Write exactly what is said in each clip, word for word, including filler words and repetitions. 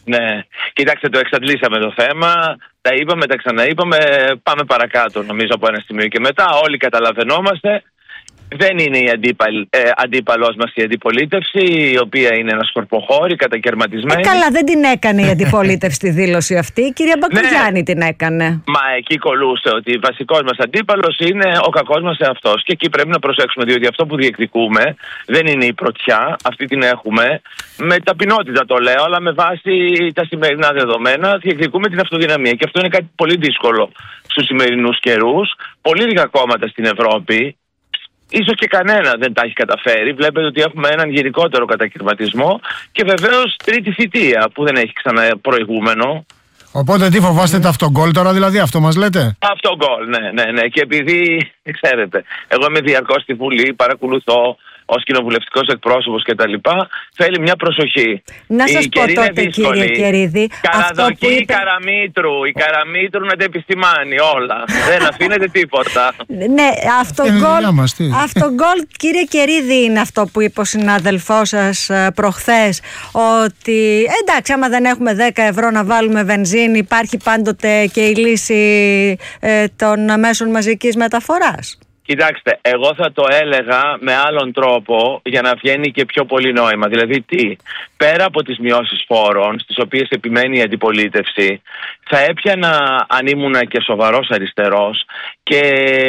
Ναι. Κοιτάξτε, το εξαντλήσαμε το θέμα. Τα είπαμε, τα ξαναείπαμε. Πάμε παρακάτω, νομίζω, από ένα σημείο και μετά. Όλοι καταλαβαίνόμαστε. Δεν είναι η αντίπαλ, ε, αντίπαλός μας η αντιπολίτευση, η οποία είναι ένα σκορποχώρη, κατακαιρματισμένη. Ε, καλά, δεν την έκανε η αντιπολίτευση τη δήλωση αυτή. Η κυρία Μπακογιάννη ναι. την έκανε. Μα εκεί κολούσε ότι βασικός μας αντίπαλος είναι ο κακός μας εαυτός. Και εκεί πρέπει να προσέξουμε, διότι αυτό που διεκδικούμε δεν είναι η πρωτιά. Αυτή την έχουμε. Με ταπεινότητα το λέω, αλλά με βάση τα σημερινά δεδομένα διεκδικούμε την αυτοδυναμία. Και αυτό είναι κάτι πολύ δύσκολο στους σημερινούς καιρούς. Πολύ λίγα κόμματα στην Ευρώπη. Ίσως και κανένα δεν τα έχει καταφέρει. Βλέπετε ότι έχουμε έναν γενικότερο κατακαιρματισμό και βεβαίως τρίτη θητεία που δεν έχει ξαναπροηγούμενο. Οπότε τι φοβάστε, τα αυτογκόλ τώρα, δηλαδή, αυτό μας λέτε? Αυτογκόλ, ναι, ναι, ναι. Και επειδή, ξέρετε, εγώ είμαι διαρκώς στη Βουλή, παρακολουθώ ως κοινοβουλευτικός εκπρόσωπος κτλ. Θέλει μια προσοχή. Να σας πω τότε, κύριε Κερίδη, Καραδοκή, είπε... Καραμήτρου. Η Καραμήτρου να τα επισημάνει όλα. Δεν αφήνεται τίποτα. Ναι, αυτογκόλ, αυτογκόλ, κύριε Κερίδη, είναι αυτό που είπε ο συνάδελφός σας προχθές, ότι εντάξει, άμα δεν έχουμε δέκα ευρώ να βάλουμε βενζίνη, υπάρχει πάντοτε και η λύση ε, των μέσων μαζικής μεταφοράς. Κοιτάξτε, εγώ θα το έλεγα με άλλον τρόπο για να βγαίνει και πιο πολύ νόημα. Δηλαδή τι, πέρα από τις μειώσεις φόρων, στις οποίες επιμένει η αντιπολίτευση, θα έπιανα, αν ήμουν και σοβαρός αριστερός, και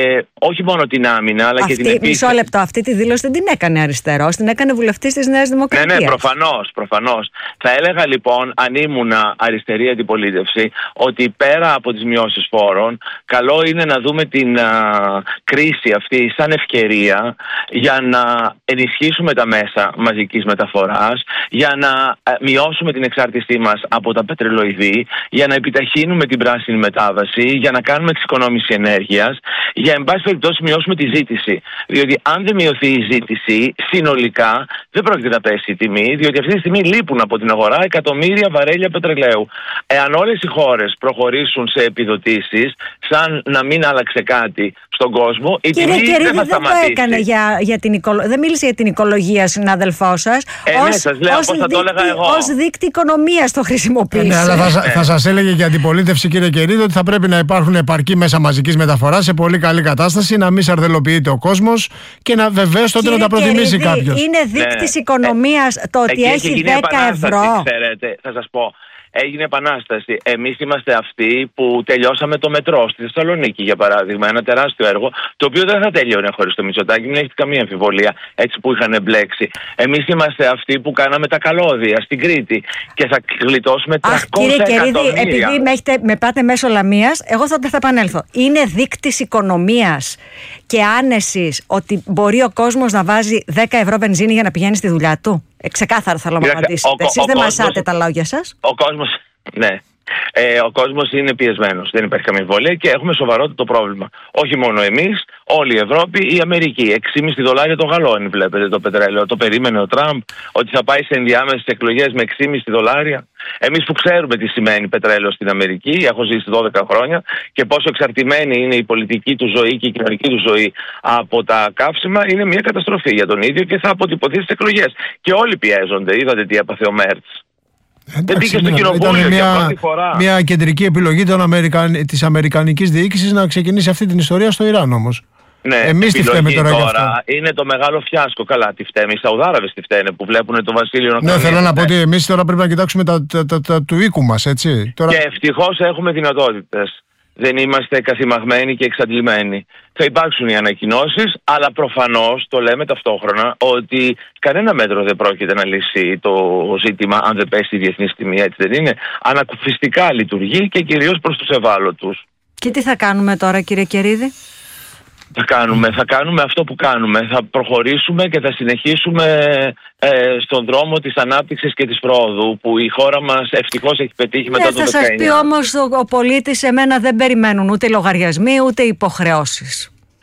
όχι μόνο την άμυνα, αλλά αυτή, και την επίθεση. Μισό λεπτό, αυτή τη δήλωση δεν την έκανε αριστερός, την έκανε βουλευτής της Νέας Δημοκρατίας. Ναι, ναι, προφανώς, προφανώς. Θα έλεγα λοιπόν, αν ήμουν αριστερή αντιπολίτευση, ότι πέρα από τις μειώσεις φόρων, καλό είναι να δούμε την α, κρίση αυτή σαν ευκαιρία για να ενισχύσουμε τα μέσα μαζικής μεταφοράς, για να α, μειώσουμε την εξάρτησή μας από τα πετρελοειδή, για να επιταχύνουμε την πράσινη μετάβαση, για να κάνουμε εξοικονόμηση ενέργειας, για εν πάση περιπτώσει μειώσουμε τη ζήτηση. Διότι αν δεν μειωθεί η ζήτηση, συνολικά δεν πρόκειται να πέσει η τιμή, διότι αυτή τη στιγμή λείπουν από την αγορά εκατομμύρια βαρέλια πετρελαίου. Εάν όλες οι χώρες προχωρήσουν σε επιδοτήσεις, σαν να μην άλλαξε κάτι στον κόσμο, η Κύριε τιμή Κερίδη, δεν θα δεν σταματήσει. Το έκανε για, για την οικολο... Δεν μίλησε για την οικολογία, συνάδελφός σας. Ε, ως, ναι, σας λέω πώς θα το έλεγα εγώ. Ως δείκτη οικονομίας το χρησιμοποίησε. Ε, ναι, αλλά θα, θα σας έλεγε και η αντιπολίτευση, κύριε Κερίδη, ότι θα πρέπει να υπάρχουν επαρκή μέσα μαζικής μεταφοράς σε πολύ καλή κατάσταση, να μην σαρδελοποιείται ο κόσμος και να βεβαίως τότε Κύριε να τα προτιμήσει Κερίδη, κάποιος. Είναι δείκτης ναι. οικονομίας ε, το ότι έχει, έχει δέκα ευρώ. Ξέρετε, θα σας πω. Έγινε επανάσταση. Εμείς είμαστε αυτοί που τελειώσαμε το μετρό στη Θεσσαλονίκη, για παράδειγμα. Ένα τεράστιο έργο, το οποίο δεν θα τελειώνει χωρίς το Μητσοτάκη, μην έχετε καμία αμφιβολία, έτσι που είχαν μπλέξει. Εμείς είμαστε αυτοί που κάναμε τα καλώδια στην Κρήτη και θα γλιτώσουμε τριακόσια εκατομμύρια. Κύριε Κερίδη, επειδή με, έχετε, με πάτε μέσω Λαμίας, εγώ θα, θα επανέλθω. Είναι δείκτης οικονομίας και άνεσης ότι μπορεί ο κόσμος να βάζει δέκα ευρώ βενζίνη για να πηγαίνει στη δουλειά του? Ε, ξεκάθαρα θέλω να μου απαντήσετε. Εσείς δεν μασάτε τα λόγια σας. Ο κόσμος, ναι. Ε, ο κόσμος είναι πιεσμένος. Δεν υπάρχει καμία αμφιβολία και έχουμε σοβαρότερο πρόβλημα. Όχι μόνο εμείς, όλη η Ευρώπη, η Αμερική. έξι κόμμα πέντε δολάρια το γαλόνι, βλέπετε, το πετρέλαιο. Το περίμενε ο Τραμπ ότι θα πάει σε ενδιάμεσες εκλογές με έξι κόμμα πέντε δολάρια. Εμείς που ξέρουμε τι σημαίνει πετρέλαιο στην Αμερική, έχω ζήσει δώδεκα χρόνια, και πόσο εξαρτημένη είναι η πολιτική του ζωή και η κοινωνική του ζωή από τα καύσιμα, είναι μια καταστροφή για τον ίδιο και θα αποτυπωθεί στις εκλογές. Και όλοι πιέζονται. Είδατε τι έπαθε ο Μέρτς. Εντάξει, δεν ήταν μια, μια κεντρική επιλογή των Αμερικαν... της αμερικανικής διοίκησης να ξεκινήσει αυτή την ιστορία στο Ιράν όμως. Ναι, εμείς τι φταίμε τώρα, τώρα γι' αυτό. Είναι το μεγάλο φιάσκο. Καλά, τι φταίμε. Οι Σαουδάραβες τι φταίνε που βλέπουν το βασίλειο να Ναι, θέλω να πω ότι εμείς τώρα πρέπει να κοιτάξουμε τα, τα, τα, τα του οίκου μας, έτσι. Τώρα... Και ευτυχώς έχουμε δυνατότητες. Δεν είμαστε καθημαγμένοι και εξαντλημένοι. Θα υπάρξουν οι ανακοινώσεις, αλλά προφανώς το λέμε ταυτόχρονα ότι κανένα μέτρο δεν πρόκειται να λύσει το ζήτημα αν δεν πέσει η διεθνής τιμή, έτσι δεν είναι? Ανακουφιστικά λειτουργεί και κυρίως προς τους ευάλωτους. Και τι θα κάνουμε τώρα, κύριε Κερίδη? Θα κάνουμε, θα κάνουμε αυτό που κάνουμε. Θα προχωρήσουμε και θα συνεχίσουμε ε, στον δρόμο της ανάπτυξης και της πρόοδου που η χώρα μας ευτυχώς έχει πετύχει μετά το δεκαεννιά. Θα σας πει όμως ο, ο πολίτης, εμένα δεν περιμένουν ούτε λογαριασμοί ούτε υποχρεώσεις.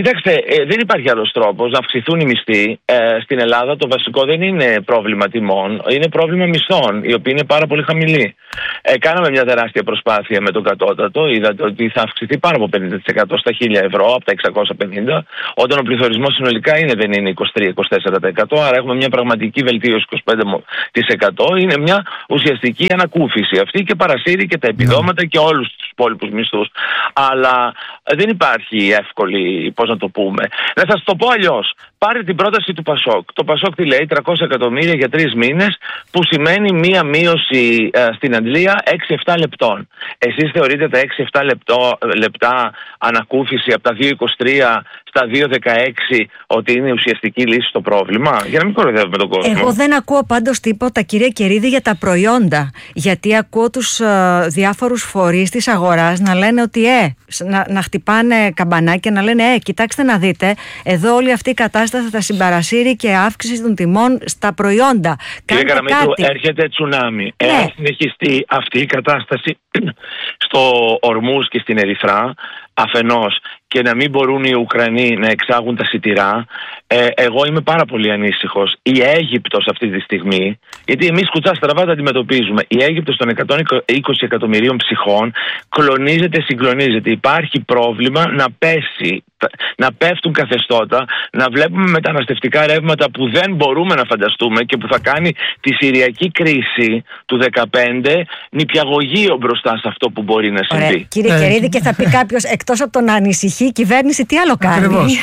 Κοιτάξτε, ε, δεν υπάρχει άλλος τρόπος να αυξηθούν οι μισθοί. Ε, στην Ελλάδα το βασικό δεν είναι πρόβλημα τιμών, είναι πρόβλημα μισθών, οι οποίοι είναι πάρα πολύ χαμηλοί. Ε, κάναμε μια τεράστια προσπάθεια με τον κατώτατο. Είδατε ότι θα αυξηθεί πάνω από πενήντα τοις εκατό στα χίλια ευρώ, από τα εξακόσια πενήντα, όταν ο πληθωρισμός συνολικά είναι, δεν είναι είκοσι τρία με είκοσι τέσσερα τοις εκατό, άρα έχουμε μια πραγματική βελτίωση είκοσι πέντε τοις εκατό. Είναι μια ουσιαστική ανακούφιση αυτή και παρασύρει και τα επιδόματα και όλους τους υπόλοιπους μισθούς. Αλλά δεν υπάρχει εύκολη, πώς να το πούμε. Να σας το πω αλλιώς. Πάρε την πρόταση του Πασόκ. Το Πασόκ τι λέει, τριακόσια εκατομμύρια για τρεις μήνες, που σημαίνει μία μείωση ε, στην αντλία έξι με επτά λεπτών. Εσείς θεωρείτε τα έξι με επτά λεπτό, λεπτά ανακούφιση από τα δύο είκοσι τρία στα δύο δεκαέξι ότι είναι ουσιαστική λύση στο πρόβλημα? Για να μην κοροϊδεύουμε τον κόσμο. Εγώ δεν ακούω πάντως τίποτα, κύριε Κερίδη, για τα προϊόντα. Γιατί ακούω τους ε, διάφορους φορείς της αγοράς να λένε ότι ε, να, να χτυπάνε καμπανάκια, να λένε ε, κοιτάξτε να δείτε, εδώ όλη αυτή η κατάσταση θα συμπαρασύρει και αύξηση των τιμών στα προϊόντα. Κύριε Καραμήτρου, έρχεται τσουνάμι. Ναι. Εάν συνεχιστεί αυτή η κατάσταση στο Ορμούζ και στην Ερυθρά, αφενός, και να μην μπορούν οι Ουκρανοί να εξάγουν τα σιτηρά, ε, εγώ είμαι πάρα πολύ ανήσυχος. Η Αίγυπτος αυτή τη στιγμή, γιατί εμείς κουτσά στραβά τα αντιμετωπίζουμε, η Αίγυπτος των εκατόν είκοσι εκατομμυρίων ψυχών κλονίζεται, συγκλονίζεται. Υπάρχει πρόβλημα να πέσει, να πέφτουν καθεστώτα, να βλέπουμε μεταναστευτικά ρεύματα που δεν μπορούμε να φανταστούμε και που θα κάνει τη Συριακή κρίση του δεκαπέντε νηπιαγωγείο μπροστά σε αυτό που μπορεί να συμβεί. Ωραία. Κύριε ε, Κερίδη, και θα πει κάποιος, εκτός από το να ανησυχεί, η κυβέρνηση τι άλλο κάνει? Ακριβώς.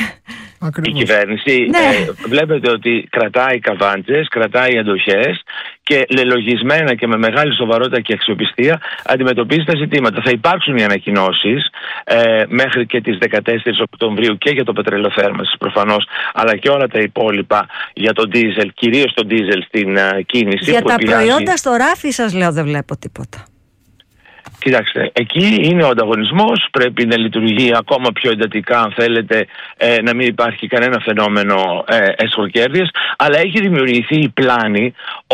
Η κυβέρνηση ναι. ε, βλέπετε ότι κρατάει καβάντζες, κρατάει αντοχές και λελογισμένα και με μεγάλη σοβαρότητα και αξιοπιστία αντιμετωπίζει τα ζητήματα. Θα υπάρξουν οι ανακοινώσεις ε, μέχρι και τις δεκατέσσερις Οκτωβρίου και για το πετρελαιοθέρμανσης προφανώς, αλλά και όλα τα υπόλοιπα για το ντίζελ, κυρίως το ντίζελ στην uh, κίνηση. Για που τα επηρεάζει... προϊόντα στο ράφι σας λέω δεν βλέπω τίποτα. Κοιτάξτε, εκεί είναι ο ανταγωνισμός, πρέπει να λειτουργεί ακόμα πιο εντατικά, αν θέλετε, ε, να μην υπάρχει κανένα φαινόμενο ε, εσχροκέρδειας, αλλά έχει δημιουργηθεί η πλάνη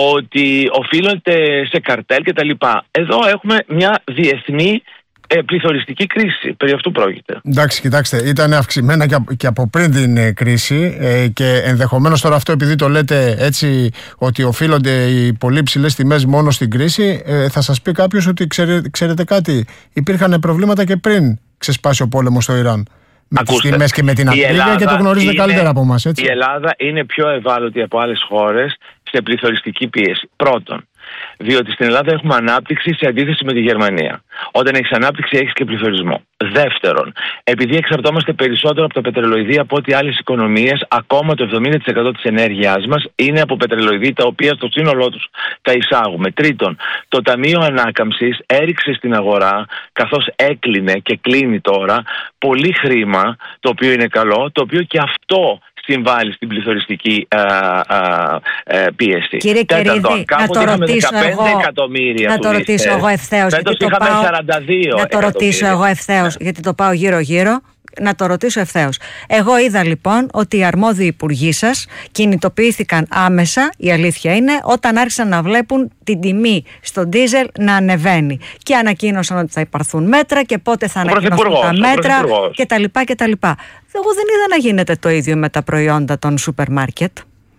ότι οφείλονται σε καρτέλ κτλ. Εδώ έχουμε μια διεθνή ε, πληθωριστική κρίση, περί αυτού πρόκειται. Εντάξει, κοιτάξτε, ήταν αυξημένα και από, και από πριν την ε, κρίση ε, και ενδεχομένως τώρα αυτό, επειδή το λέτε έτσι ότι οφείλονται οι πολύ ψηλές τιμές μόνο στην κρίση, ε, θα σας πει κάποιος ότι ξέρε, ξέρετε κάτι, υπήρχαν προβλήματα και πριν ξεσπάσει ο πόλεμος στο Ιράν. Με τις τιμές και με την ακρίβεια και το γνωρίζετε είναι, καλύτερα από εμάς, έτσι. Η Ελλάδα είναι πιο ευάλωτη από άλλες χώρες σε πληθωριστική πίεση. Πρώτον, διότι στην Ελλάδα έχουμε ανάπτυξη σε αντίθεση με τη Γερμανία. Όταν έχεις ανάπτυξη έχεις και πληθωρισμό. Δεύτερον, επειδή εξαρτώμαστε περισσότερο από τα πετρελοειδή από ό,τι άλλες οικονομίες, ακόμα το εβδομήντα τοις εκατό της ενέργειάς μας είναι από πετρελοειδή, τα οποία στο σύνολό τους τα εισάγουμε. Τρίτον, το Ταμείο Ανάκαμψης έριξε στην αγορά, καθώς έκλεινε και κλείνει τώρα, πολύ χρήμα, το οποίο είναι καλό, το οποίο και αυτό συμβάλλει στην πληθωριστική α, α, α, πίεση. Κύριε Κερίδη, να το ρωτήσω εγώ, να το ρωτήσω εγώ ευθέως, γιατί το πάω, σαράντα δύο να το ρωτήσω εγώ ευθέως, γιατί το πάω γύρω-γύρω. Να το ρωτήσω ευθέως. Εγώ είδα λοιπόν ότι οι αρμόδιοι υπουργοί σας κινητοποιήθηκαν άμεσα, η αλήθεια είναι, όταν άρχισαν να βλέπουν την τιμή στο ντίζελ να ανεβαίνει. Και ανακοίνωσαν ότι θα υπαρθούν μέτρα και πότε θα ανακοινωθούν τα μέτρα κτλ. κτλ. Εγώ δεν είδα να γίνεται το ίδιο με τα προϊόντα των σούπερ μάρκετ.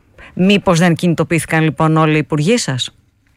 Μήπως δεν κινητοποιήθηκαν λοιπόν όλοι οι υπουργοί σας?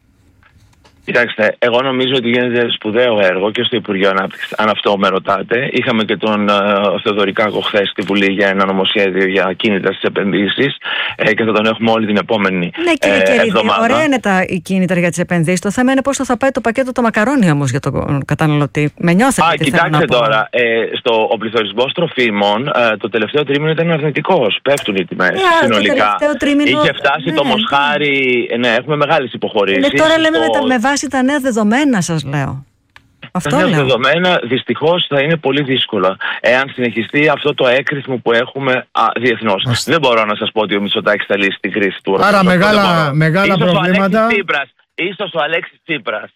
Κοιτάξτε, εγώ νομίζω ότι γίνεται σπουδαίο έργο και στο Υπουργείο Ανάπτυξης, αν αυτό με ρωτάτε. Είχαμε και τον uh, Θεοδωρικάκο χθες στη Βουλή για ένα νομοσχέδιο για κίνητρα στις επενδύσεις ε, και θα τον έχουμε όλη την επόμενη ναι, κύριε ε, Κερίδη, εβδομάδα. Ωραία είναι τα κίνητρα για τις επενδύσεις. Το θέμα είναι πώς θα πάει το πακέτο το μακαρόνι όμως για τον καταναλωτή. Με νιώθετε? Α, κοιτάξτε τώρα, ε, στο, ο πληθωρισμός τροφίμων ε, το τελευταίο τρίμηνο ήταν αρνητικός. Πέφτουν οι τιμές yeah, συνολικά. Το τρίμηνο... Είχε φτάσει ναι, το μοσχάρι, ναι, έχουμε μεγάλες υποχωρήσεις. Ναι, τώρα λέμε στο... με βάση τα νέα δεδομένα, σας λέω. Αυτό τα νέα λέω. δεδομένα δυστυχώς θα είναι πολύ δύσκολα εάν συνεχιστεί αυτό το έκρηθμο που έχουμε διεθνώς. Αστε. Δεν μπορώ να σας πω ότι ο Μητσοτάκης θα λύσει την κρίση του. Άρα μεγάλα, μεγάλα ίσως προβλήματα. Ο Τσίπρας, ίσως ο Αλέξης Τσίπρας.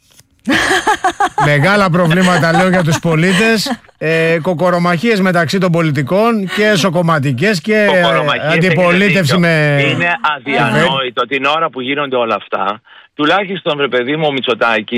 Μεγάλα προβλήματα λέω για τους πολίτες, ε, κοκορομαχίες μεταξύ των πολιτικών και εσωκομματικές και αντιπολίτευση με... Είναι αδιανόητο την ώρα που γίνονται όλα αυτά, τουλάχιστον βρε παιδί μου ο Μητσοτάκης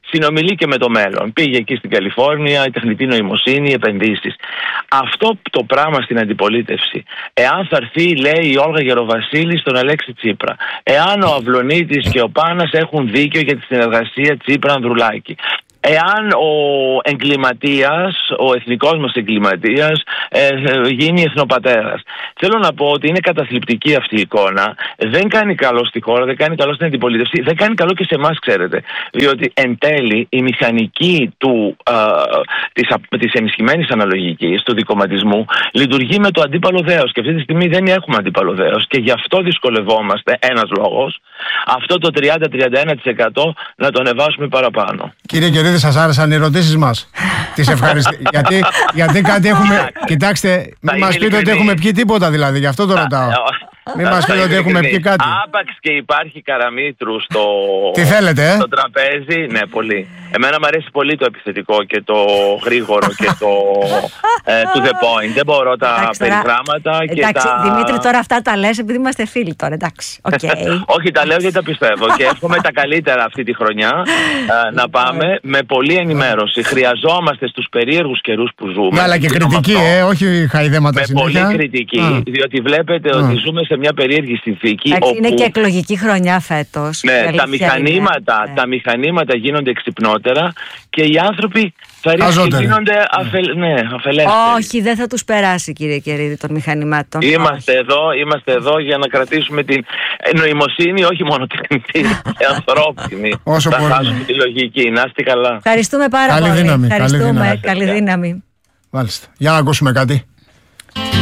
συνομιλεί και με το μέλλον. Πήγε εκεί στην Καλιφόρνια, η τεχνητή νοημοσύνη, οι επενδύσεις. Αυτό το πράγμα στην αντιπολίτευση, εάν θα έρθει, λέει η Όλγα Γεροβασίλη στον Αλέξη Τσίπρα, εάν ο Αυλωνίτης και ο Πάνας έχουν δίκιο για τη συνεργασία Τσίπρα-Ανδρουλάκη, εάν ο εγκληματίας, ο εθνικός μας εγκληματίας ε, γίνει εθνοπατέρας. Θέλω να πω ότι είναι καταθλιπτική αυτή η εικόνα. Δεν κάνει καλό στη χώρα, δεν κάνει καλό στην αντιπολίτευση, δεν κάνει καλό και σε εμάς, ξέρετε. Διότι εν τέλει η μηχανική του, ε, της, της ενισχυμένης αναλογικής, του δικομματισμού, λειτουργεί με το αντίπαλο δέος. Και αυτή τη στιγμή δεν έχουμε αντίπαλο δέος. Και γι' αυτό δυσκολευόμαστε, ένας λόγος, αυτό το τριάντα με τριάντα ένα τοις εκατό να το ανεβάσουμε παραπάνω. Κύριε Κερίδη, σας άρεσαν οι ερωτήσεις μας? Τις ευχαριστώ. γιατί, γιατί κάτι έχουμε. Κοιτάξτε, μην μας πείτε ότι έχουμε πιει τίποτα δηλαδή, γι' αυτό το ρωτάω. Μην μας πείτε ότι έχουμε πιει κάτι. Άπαξ και υπάρχει καραμίτρου στο, Τι θέλετε, ε? στο τραπέζι. Ναι, πολύ. Εμένα μου αρέσει πολύ το επιθετικό και το γρήγορο και το ε, to the point. Δεν μπορώ τα εντάξει, περιγράμματα και εντάξει, τα... Δημήτρη, τώρα αυτά τα λες επειδή είμαστε φίλοι τώρα, εντάξει. Okay. Όχι, τα λέω γιατί τα πιστεύω και εύχομαι τα καλύτερα αυτή τη χρονιά ε, να πάμε με πολλή ενημέρωση. Χρειαζόμαστε στους περίεργους καιρούς που ζούμε. Ναι, αλλά και κριτική, ε, όχι χαϊδέματα με συνέχεια. Πολύ κριτική, Α. διότι βλέπετε Α. ότι ζούμε σε μια περίεργη συνθήκη. Εντάξει, όπου... είναι και εκλογική χρονιά φέτος. Ναι, τα μηχανήματα, ναι. τα μηχανήματα γίνονται εξυπνότερα και οι άνθρωποι θα γίνονται αφε... ναι, αφελέστεροι. Όχι, δεν θα τους περάσει, κύριε Κερίδη, των μηχανημάτων. Είμαστε εδώ, είμαστε εδώ για να κρατήσουμε την νοημοσύνη, όχι μόνο τεχνητή, ανθρώπινη. Όσο θα μπορούμε. χάσουμε τη λογική. Να είστε καλά. Ευχαριστούμε πάρα καλή πολύ. Δύναμη, Ευχαριστούμε. Καλή δύναμη. Καλή δύναμη. Μάλιστα. Για να ακούσουμε κάτι.